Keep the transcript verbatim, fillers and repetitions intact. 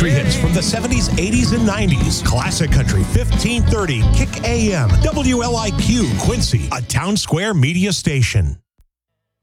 country hits from the seventies, eighties, and nineties. Classic Country fifteen thirty Kick A M. W L I Q Quincy, a Town Square media station.